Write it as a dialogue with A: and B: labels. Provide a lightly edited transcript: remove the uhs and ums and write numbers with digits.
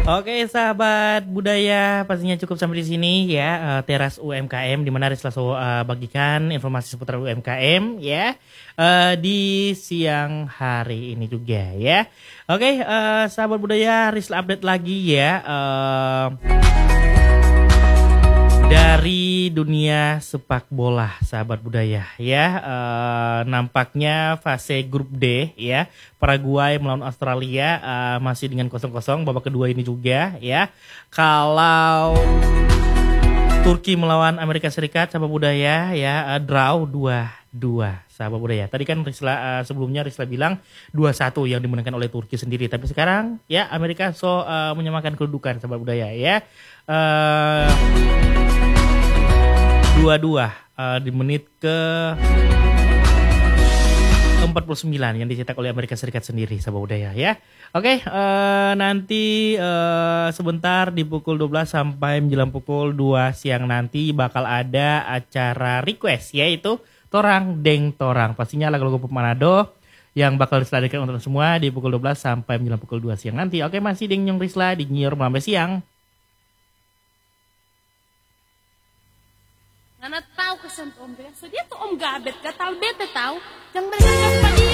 A: Oke sahabat budaya, pastinya cukup sampai di sini ya, teras UMKM di mana Rizla bagikan informasi seputar UMKM ya di siang hari ini juga ya. Oke, sahabat budaya, Rizla update lagi ya dari dunia sepak bola sahabat budaya ya. Nampaknya fase grup D ya, Paraguay melawan Australia masih dengan 0-0 babak kedua ini juga ya. Kalau Turki melawan Amerika Serikat sahabat budaya ya, draw 2-2 sahabat budaya. Tadi kan Rizla sebelumnya Rizla bilang 2-1 yang dimenangkan oleh Turki sendiri, tapi sekarang ya Amerika menyamakan kedudukan sahabat budaya ya. 2-2 di menit ke 49 yang dicetak oleh Amerika Serikat sendiri sahabat budaya ya. Oke, nanti sebentar di pukul 12 sampai menjelang pukul 2 siang nanti bakal ada acara request yaitu Torang Deng Torang. Pastinya lagu-lagu pop Manado yang bakal diseladikan untuk semua di pukul 12 sampai menjelang pukul 2 siang nanti. Oke, masih Deng Nyong Rizla di Nyior sampai siang.
B: Ngana tahu kesan om dia, so dia tuh om gabet, gatal bete tahu, jangan mereka pa dia.